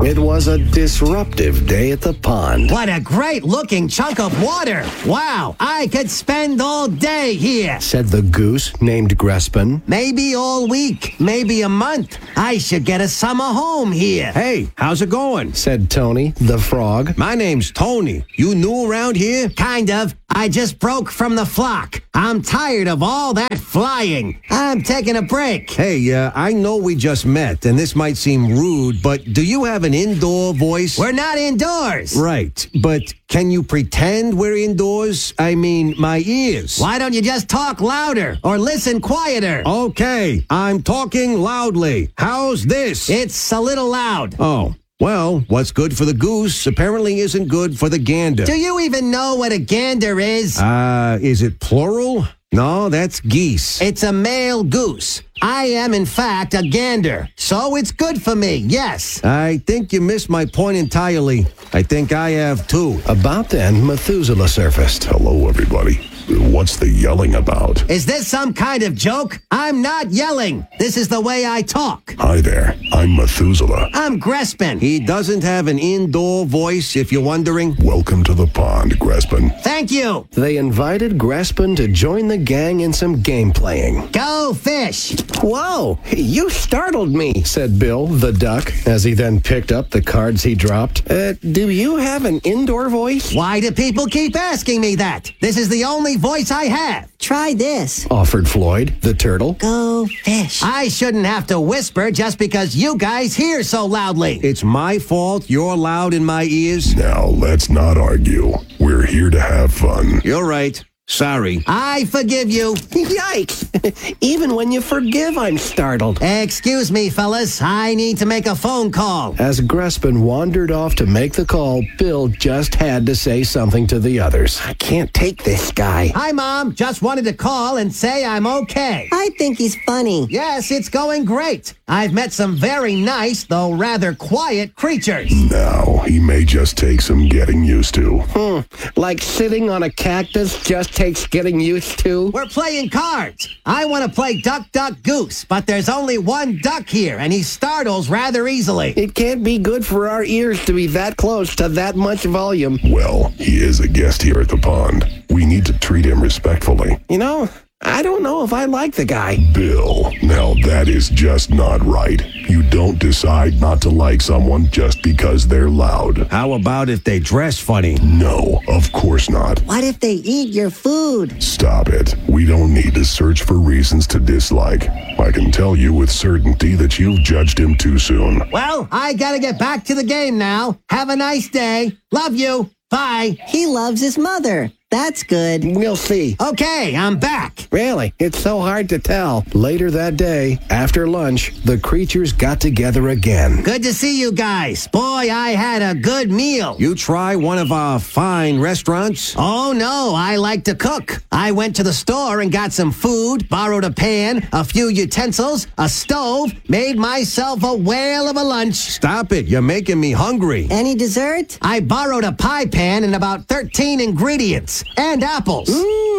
It was a disruptive day at the pond. What a great-looking chunk of water. Wow, I could spend all day here. Said the goose named Grespin. Maybe all week, maybe a month. I should get a summer home here. Hey, how's it going? Said Tony, the frog. My name's Tony. You new around here? Kind of. I just broke from the flock. I'm tired of all that flying. I'm taking a break. Hey, I know we just met, and this might seem rude, but do you have an indoor voice? We're not indoors. Right, but can you pretend we're indoors? I mean, my ears. Why don't you just talk louder or listen quieter? Okay, I'm talking loudly. How's this? It's a little loud. Oh. Well, what's good for the goose apparently isn't good for the gander. Do you even know what a gander is? Is it plural? No, that's geese. It's a male goose. I am, in fact, a gander. So it's good for me, yes. I think you missed my point entirely. I think I have too. About then, Methuselah surfaced. Hello, everybody. What's the yelling about? Is this some kind of joke? I'm not yelling. This is the way I talk. Hi there. I'm Methuselah. I'm Grespin. He doesn't have an indoor voice, if you're wondering. Welcome to the pond, Grespin. Thank you. They invited Grespin to join the gang in some game playing. Go fish. Whoa, you startled me, said Bill, the duck, as he then picked up the cards he dropped. Do you have an indoor voice? Why do people keep asking me that? This is the only voice I have. Try this. Offered Floyd, the turtle. Go fish. I shouldn't have to whisper just because you guys hear so loudly. It's my fault you're loud in my ears. Now, let's not argue. We're here to have fun. You're right. Sorry. I forgive you. Yikes. Even when you forgive, I'm startled. Excuse me, fellas. I need to make a phone call. As Grespin wandered off to make the call, Bill just had to say something to the others. I can't take this guy. Hi, Mom. Just wanted to call and say I'm okay. I think he's funny. Yes, it's going great. I've met some very nice, though rather quiet creatures. Now, he may just take some getting used to. Like sitting on a cactus just takes getting used to. We're playing cards. I want to play Duck, Duck, Goose, but there's only one duck here, and he startles rather easily. It can't be good for our ears to be that close to that much volume. Well, he is a guest here at the pond. We need to treat him respectfully. You know, I don't know if I like the guy. Bill, now that is just not right. You don't decide not to like someone just because they're loud. How about if they dress funny? No, of course not. What if they eat your food? Stop it. We don't need to search for reasons to dislike. I can tell you with certainty that you've judged him too soon. Well, I gotta get back to the game now. Have a nice day. Love you. Bye. He loves his mother. That's good. We'll see. Okay, I'm back. Really, it's so hard to tell. Later that day, after lunch, the creatures got together again. Good to see you guys. Boy, I had a good meal. You try one of our fine restaurants? Oh, no, I like to cook. I went to the store and got some food, borrowed a pan, a few utensils, a stove, made myself a whale of a lunch. Stop it. You're making me hungry. Any dessert? I borrowed a pie pan and about 13 ingredients. And apples.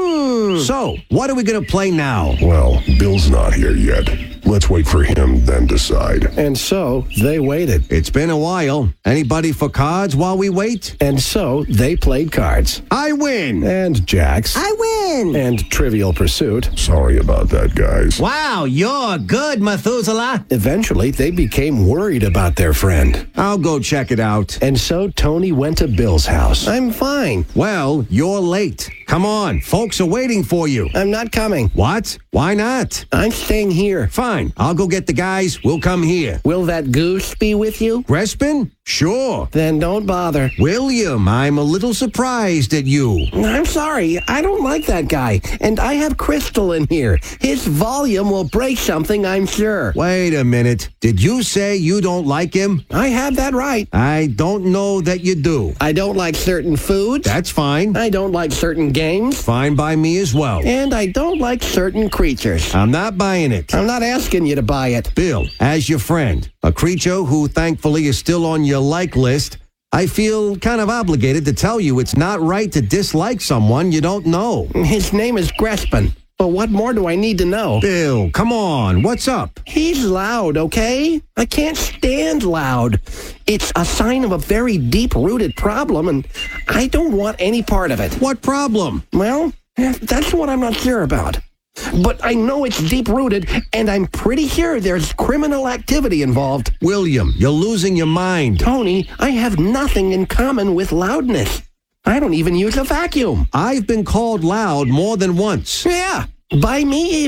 So, what are we going to play now? Well, Bill's not here yet. Let's wait for him, then decide. And so they waited. It's been a while. Anybody for cards while we wait? And so they played cards. I win. And jacks. I win. And Trivial Pursuit. Sorry about that, guys. Wow, you're good, Methuselah. Eventually, they became worried about their friend. I'll go check it out. And so Tony went to Bill's house. I'm fine. Well, you're late. Come on, folks are waiting for you. I'm not coming. What? Why not? I'm staying here. Fine, I'll go get the guys. We'll come here. Will that goose be with you? Grespin? Sure. Then don't bother. William, I'm a little surprised at you. I'm sorry. I don't like that guy. And I have Crystal in here. His volume will break something, I'm sure. Wait a minute. Did you say you don't like him? I have that right. I don't know that you do. I don't like certain foods. That's fine. I don't like certain games. Fine by me as well. And I don't like certain creatures. I'm not buying it. I'm not asking you to buy it. Bill, as your friend, a creature who thankfully is still on your like list, I feel kind of obligated to tell you it's not right to dislike someone you don't know. His name is Grespin. But what more do I need to know? Bill, come on. What's up? He's loud, okay? I can't stand loud. It's a sign of a very deep-rooted problem, and I don't want any part of it. What problem? Well, that's what I'm not sure about. But I know it's deep-rooted, and I'm pretty sure there's criminal activity involved. William, you're losing your mind. Tony, I have nothing in common with loudness. I don't even use a vacuum. I've been called loud more than once. Yeah, by me